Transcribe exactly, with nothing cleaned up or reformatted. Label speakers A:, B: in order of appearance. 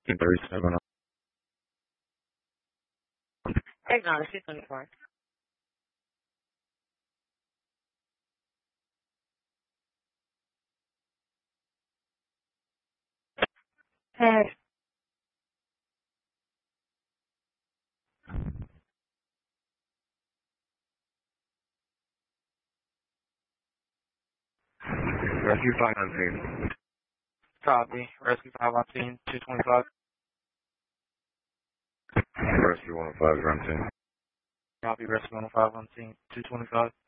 A: thirty-seven.
B: Acknowledge two twenty-four. Hey.
A: Rescue five nineteen.
C: Copy. Rescue five nineteen, two twenty-five.
A: Rescue one oh five nineteen.
C: Copy. Rescue one oh five nineteen, two twenty-five.